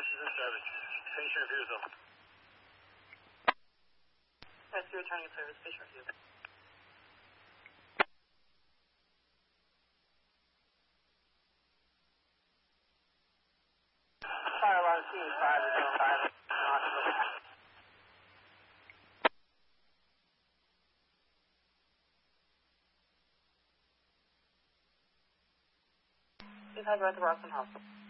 Washington 7. Patient refusal. Rescue returning service, patient refusal. Fire alarm C5 is on 5. We've had both of Rossum Hospital.